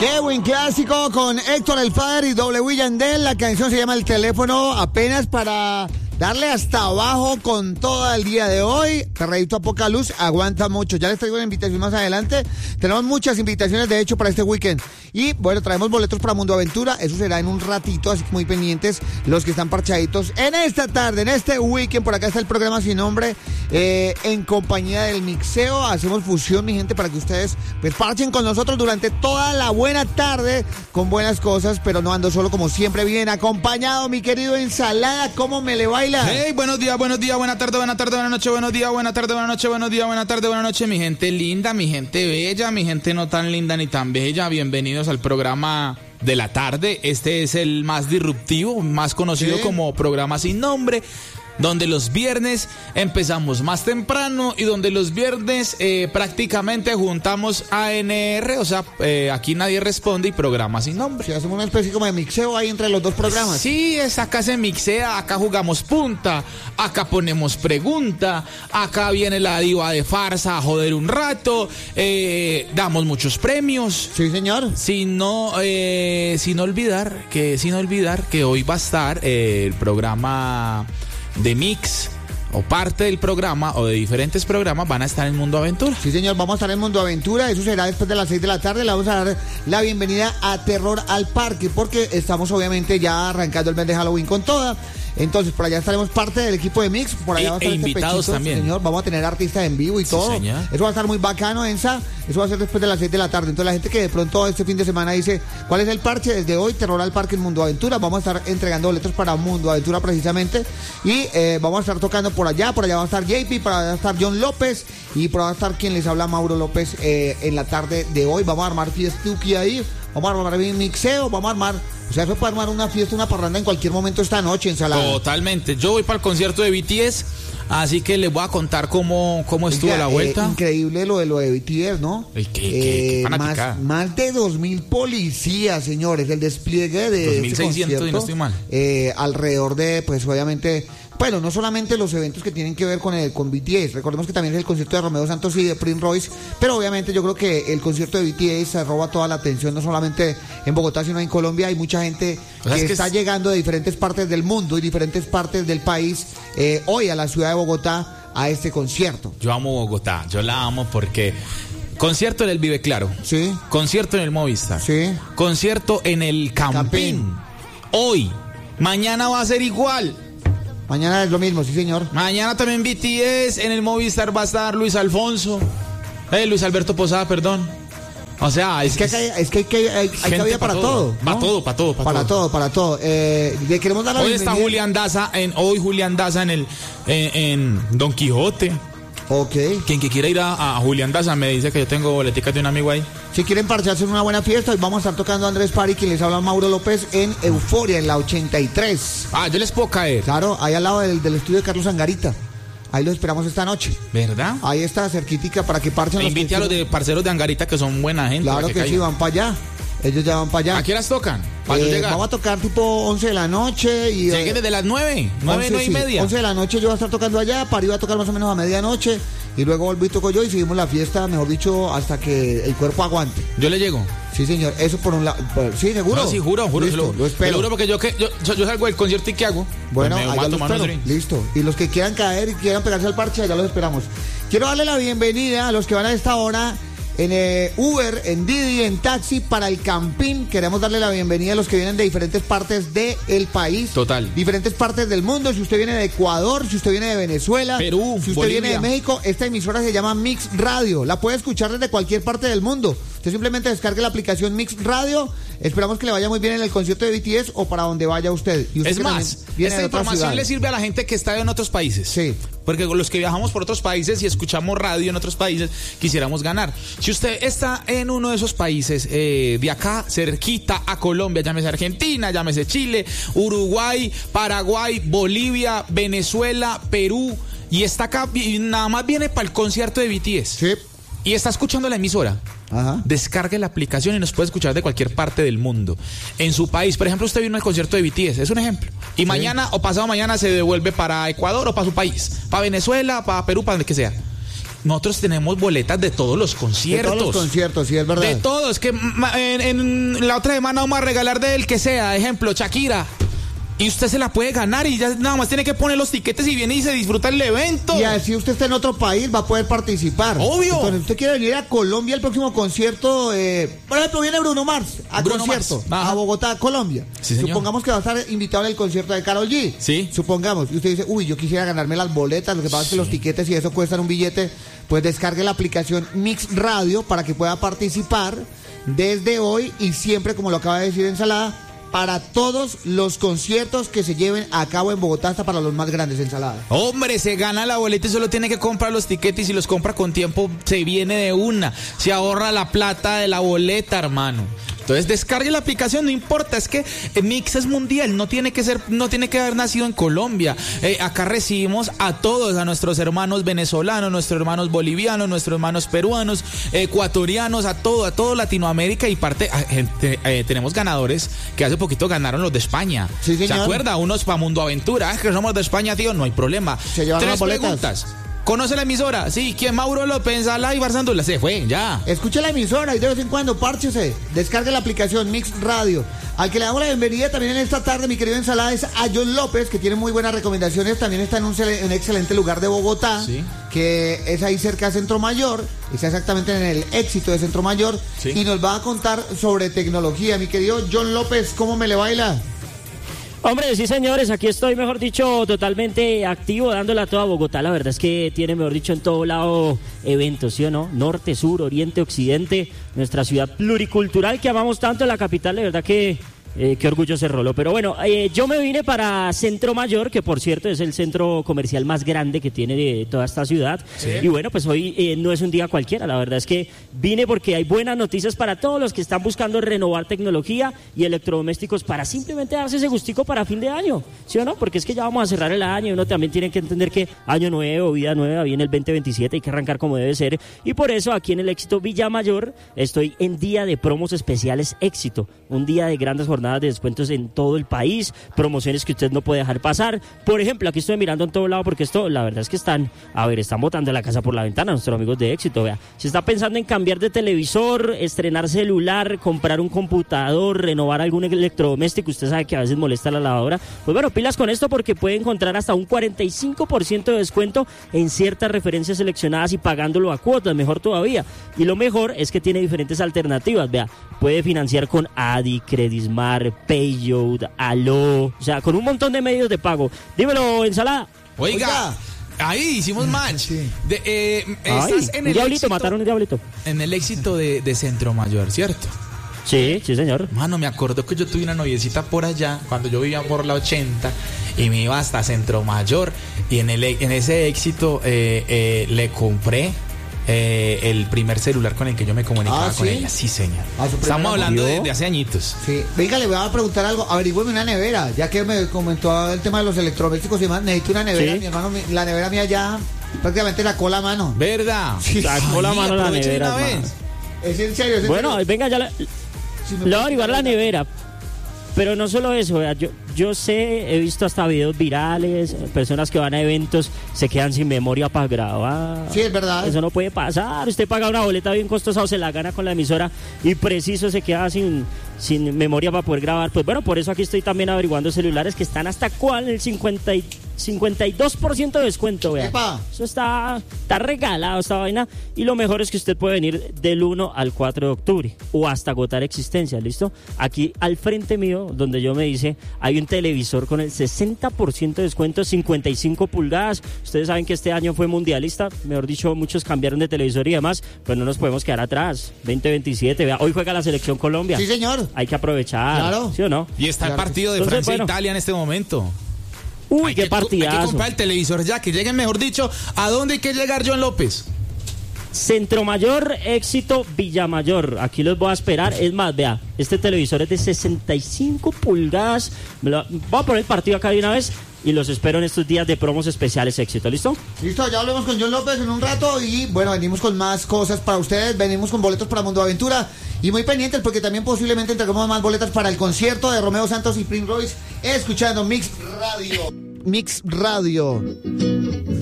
Qué buen clásico con Héctor el Father y W Yandel. La canción se llama El Teléfono, apenas para darle hasta abajo con todo el día de hoy. Perreíto a poca luz, aguanta mucho. Ya les traigo una invitación más adelante. Tenemos muchas invitaciones, de hecho, para este weekend. Y bueno, traemos boletos para Mundo Aventura. Eso será en un ratito, así que muy pendientes los que están parchaditos en esta tarde, en este weekend. Por acá está el programa Sin Nombre, en compañía del mixeo. Hacemos fusión, mi gente, para que ustedes pues parchen con nosotros durante toda la buena tarde con buenas cosas, pero no ando solo, como siempre, bien acompañado, mi querido Ensalada. ¿Cómo me le baila? Hey, buenos días, buena tarde, buena noche, buenos días, buena tarde, buena noche, buenos días, buena tarde, buena noche, mi gente linda, mi gente bella, mi gente no tan linda ni tan bella. Bienvenidos al programa de la tarde. Este es el más disruptivo, más conocido como programa Sin Nombre, donde los viernes empezamos más temprano y donde los viernes prácticamente juntamos ANR, o sea, aquí nadie responde y programa Sin Nombre. Si hacemos una especie como de mixeo ahí entre los dos programas. Sí, acá se mixea, acá jugamos punta, acá ponemos pregunta, acá viene la diva de farsa a joder un rato, damos muchos premios. Sí, señor. Sin olvidar que hoy va a estar el programa de Mix, o parte del programa o de diferentes programas van a estar en Mundo Aventura. Sí, señor, vamos a estar en Mundo Aventura. Eso será después de las 6 de la tarde. Le vamos a dar la bienvenida a Terror al Parque, porque estamos obviamente ya arrancando el mes de Halloween con toda. Entonces, por allá estaremos parte del equipo de Mix. Por allá va a estar invitados pechito, también. Señor, vamos a tener artistas en vivo y todo. Señor. Eso va a estar muy bacano, Ensa. Eso va a ser después de las 6 de la tarde. Entonces, la gente que de pronto este fin de semana dice, ¿cuál es el parche? Desde hoy, Terror al Parque en Mundo Aventura. Vamos a estar entregando boletos para Mundo Aventura precisamente. Y vamos a estar tocando por allá. Por allá va a estar JP, por allá va a estar John López. Y por allá va a estar quien les habla, Mauro López, en la tarde de hoy. Vamos a armar fiestuki ahí. Vamos a armar bien mixeo. Vamos a armar... O sea, eso puede armar una fiesta, una parranda en cualquier momento esta noche, Ensalada. Totalmente. Yo voy para el concierto de BTS, así que les voy a contar cómo estuvo la vuelta. Increíble lo de BTS, ¿no? ¿Qué más de 2.000 policías, señores. El despliegue de 2.600, y no estoy mal. Alrededor de, pues, obviamente... Bueno, no solamente los eventos que tienen que ver con BTS, recordemos que también es el concierto de Romeo Santos y de Prince Royce, pero obviamente yo creo que el concierto de BTS se roba toda la atención, no solamente en Bogotá, sino en Colombia. Hay mucha gente que está llegando de diferentes partes del mundo y diferentes partes del país hoy a la ciudad de Bogotá a este concierto. Yo amo Bogotá, yo la amo porque... Concierto en el Vive Claro. Sí. Concierto en el Movistar. Sí. Concierto en el Campín. Hoy. Mañana va a ser igual. Mañana es lo mismo, sí, señor. Mañana también BTS, en el Movistar va a estar Luis Alberto Posada, perdón. O sea, es que hay cabida para todo, ¿no? Para todo. Le queremos dar la hoy está Julián Daza en Don Quijote. Ok. Quien que quiera ir a Julián Daza me dice que yo tengo boleticas de un amigo ahí. Si quieren parcharse en una buena fiesta, hoy vamos a estar tocando Andrés Pari, quien les habla Mauro López, en Euforia, en la 83. Yo les puedo caer. Claro, ahí al lado del estudio de Carlos Angarita. Ahí los esperamos esta noche. ¿Verdad? Ahí está, cerquitica, para que parchen. Invite a los de parceros de Angarita, que son buena gente. Claro que sí, van para allá. Ellos ya van para allá. ¿A qué horas tocan? Vamos a tocar tipo 11 de la noche. Y lleguen desde las 9 y media. 11 de la noche yo voy a estar tocando allá, Pari va a tocar más o menos a medianoche. Y luego volví y toco yo y seguimos la fiesta, mejor dicho, hasta que el cuerpo aguante. Yo le llego. Sí, señor, eso por un lado. Sí, seguro. No, sí, juro. Listo, lo espero. Seguro porque yo salgo del concierto y ¿qué hago? Bueno, pues allá lo espero. Listo. Y los que quieran caer y quieran pegarse al parche, allá los esperamos. Quiero darle la bienvenida a los que van a esta hora en Uber, en Didi, en taxi para el Campín. Queremos darle la bienvenida a los que vienen de diferentes partes del país. Total. Diferentes partes del mundo. Si usted viene de Ecuador, si usted viene de Venezuela, Perú, si usted Bolivia. viene de México, esta emisora se llama Mix Radio. La puede escuchar desde cualquier parte del mundo. Usted simplemente descargue la aplicación Mix Radio. Esperamos que le vaya muy bien en el concierto de BTS o para donde vaya usted. Y usted es más, esta información le sirve a la gente que está en otros países. Sí. Porque con los que viajamos por otros países y escuchamos radio en otros países, quisiéramos ganar. Si usted está en uno de esos países de acá, cerquita a Colombia, llámese Argentina, llámese Chile, Uruguay, Paraguay, Bolivia, Venezuela, Perú, y está acá y nada más viene para el concierto de BTS. Sí. Y está escuchando la emisora. Ajá. Descargue la aplicación y nos puede escuchar de cualquier parte del mundo. En su país, por ejemplo, usted vino al concierto de BTS, es un ejemplo. Y mañana o pasado mañana se devuelve para Ecuador o para su país, para Venezuela, para Perú, para donde que sea. nosotros tenemos boletas de todos los conciertos. De todos los conciertos, sí, es verdad. De todos, que en la otra semana vamos a regalar del que sea, ejemplo, Shakira. Y usted se la puede ganar y ya nada más tiene que poner los tiquetes y viene y se disfruta el evento. Y así usted está en otro país, va a poder participar. Obvio. Entonces, usted quiere venir a Colombia el próximo concierto, por ejemplo, viene Bruno Mars a Bruno concierto, Mars. a Bogotá, Colombia. Sí, señor. Supongamos que va a estar invitado al concierto de Karol G. Sí. Supongamos. Y usted dice, uy, yo quisiera ganarme las boletas, lo que pasa es que los tiquetes y eso cuestan un billete. Pues descargue la aplicación Mix Radio para que pueda participar desde hoy y siempre, como lo acaba de decir Ensalada, para todos los conciertos que se lleven a cabo en Bogotá, hasta para los más grandes, Ensalada. Hombre, se gana la boleta y solo tiene que comprar los tiquetes y si los compra con tiempo se viene de una. Se ahorra la plata de la boleta, hermano. Entonces descargue la aplicación, no importa, es que Mix es mundial, no tiene que haber nacido en Colombia. Acá recibimos a todos, a nuestros hermanos venezolanos, nuestros hermanos bolivianos, nuestros hermanos peruanos, ecuatorianos, a todo Latinoamérica y tenemos ganadores que hace poquito ganaron los de España. Sí, señor. ¿Se acuerda? Unos para Mundo Aventura, que somos de España, tío, no hay problema. Se llevaron 3 las boletas. preguntas. ¿Conoce la emisora? Sí. ¿Quién? Mauro López, Alá y Barzandula. Se fue, ya. Escuche la emisora y de vez en cuando párchese. Descargue la aplicación Mix Radio. Al que le damos la bienvenida también en esta tarde, mi querido Ensalada, es a John López, que tiene muy buenas recomendaciones. También está en un excelente lugar de Bogotá, sí, que es ahí cerca de Centro Mayor. Está exactamente en el Éxito de Centro Mayor. Sí. Y nos va a contar sobre tecnología. Mi querido John López, ¿cómo me le baila? Hombre, sí señores, aquí estoy, mejor dicho, totalmente activo, dándole a toda Bogotá. La verdad es que tiene, mejor dicho, en todo lado eventos, ¿sí o no? Norte, sur, oriente, occidente, nuestra ciudad pluricultural que amamos tanto, la capital, de verdad que... qué orgullo ser Rolo. Pero bueno, yo me vine para Centro Mayor, que por cierto es el centro comercial más grande que tiene de toda esta ciudad. Sí. Y bueno, pues hoy no es un día cualquiera. La verdad es que vine porque hay buenas noticias para todos los que están buscando renovar tecnología y electrodomésticos para simplemente darse ese gustico para fin de año, ¿sí o no? Porque es que ya vamos a cerrar el año y uno también tiene que entender que año nuevo, vida nueva, viene el 2027, hay que arrancar como debe ser. Y por eso aquí en el Éxito Villamayor estoy en día de promos especiales Éxito, un día de grandes jornadas de descuentos en todo el país, promociones que usted no puede dejar pasar. Por ejemplo, aquí estoy mirando en todo lado porque esto, la verdad es que están botando la casa por la ventana nuestros amigos de Éxito, vea. Si está pensando en cambiar de televisor, estrenar celular, comprar un computador, renovar algún electrodoméstico, usted sabe que a veces molesta la lavadora, pues bueno, pilas con esto porque puede encontrar hasta un 45% de descuento en ciertas referencias seleccionadas y pagándolo a cuotas, mejor todavía. Y lo mejor es que tiene diferentes alternativas, vea, puede financiar con Adi, Credismar, Payot, Aló, o sea, con un montón de medios de pago. Dímelo, Ensalada. Oiga. Ahí hicimos match. Sí. Estás en el diablito, éxito, mataron un diablito. En el Éxito de Centro Mayor, ¿cierto? Sí, sí, señor. Mano, me acuerdo que yo tuve una noviecita por allá, cuando yo vivía por la 80, y me iba hasta Centro Mayor, y en ese Éxito le compré el primer celular con el que yo me comunicaba con ella. Sí, señor. Estamos hablando de hace añitos. Sí. Venga, le voy a preguntar algo. Averígüeme una nevera. Ya que me comentó el tema de los electrodomésticos y demás, necesito una nevera. Sí. Mi hermano, la nevera mía ya prácticamente la cola a mano. ¿Verdad? Sí. Sacó la mano la aproveche de nevera, una hermano. vez. Es en serio, es en Bueno, serio. venga, ya Si me le voy a puede averiguar la explicar. nevera. Pero no solo eso, vea, yo sé, he visto hasta videos virales, personas que van a eventos, se quedan sin memoria para grabar. Sí, es verdad. Eso no puede pasar. Usted paga una boleta bien costosa o se la gana con la emisora y preciso se queda sin memoria para poder grabar. Pues bueno, por eso aquí estoy también averiguando celulares que están hasta cuál, el 52% de descuento, vea. ¡Epa! Eso está regalado esta vaina. Y lo mejor es que usted puede venir del 1 al 4 de octubre o hasta agotar existencia, ¿listo? Aquí al frente mío, donde yo me dice, hay un televisor con el 60% de descuento, 55 pulgadas. Ustedes saben que este año fue mundialista, mejor dicho, muchos cambiaron de televisor y demás, pues no nos podemos quedar atrás. 2027, vea, hoy juega la selección Colombia. Sí, señor. Hay que aprovechar, Claro. ¿sí o no? Y está el Claro. partido de Entonces, Francia e bueno. Italia en este momento. Uy, Hay qué que partidazo. comprar el televisor ya, que lleguen, mejor dicho, ¿a dónde hay que llegar, John López? Centro Mayor, Éxito, Villamayor. Aquí los voy a esperar. Es más, vea, este televisor es de 65 pulgadas. Voy a poner el partido acá de una vez y los espero en estos días de promos especiales Éxito. ¿Listo? Listo, ya hablemos con John López en un rato y bueno, venimos con más cosas para ustedes, venimos con boletos para Mundo Aventura y muy pendientes porque también posiblemente entregamos más boletas para el concierto de Romeo Santos y Prince Royce, escuchando Mix Radio. Mix Radio.